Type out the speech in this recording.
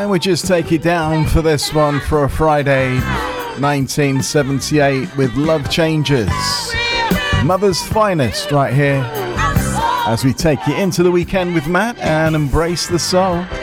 Languages take it down for this one for a Friday, 1978, with Love Changes. Mother's Finest right here as we take you into the weekend with Matt and embrace the soul.